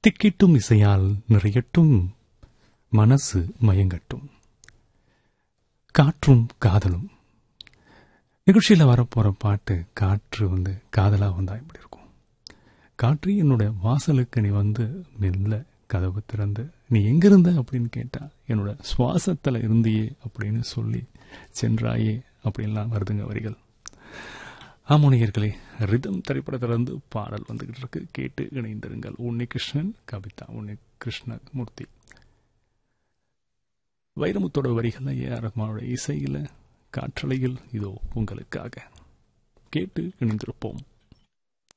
திக்கிட்டும் இசையால் நிறையட்டும் மனசு மயங்கட்டும். காற்றும் காதலும் நிகழ்ச்சியில் வரப்போற பாட்டு. காற்று காதலா வந்தா இப்படி இருக்கும். காற்று என்னோட வாசலுக்கு நீ மெல்ல கதவு திறந்து நீ எங்கிருந்த அப்படின்னு கேட்டா என்னோட சுவாசத்துல இருந்தியே அப்படின்னு சொல்லி சென்றாயே அப்படின்லாம் வருதுங்க வரிகள். ஆமோனியர்களே, ரிதம் திரைப்படத்திலிருந்து பாடல் வந்துகிட்டு இருக்கு. கேட்டு இணைந்திருங்கள். உன்னிகிருஷ்ணன் கவிதா, உன்னிகிருஷ்ணமூர்த்தி. வைரமுத்தோட வரிகள் ஏஆர் ரஹ்மானோட இசையில காற்றலையில் இதோ உங்களுக்காக. கேட்டு இணைந்திருப்போம்.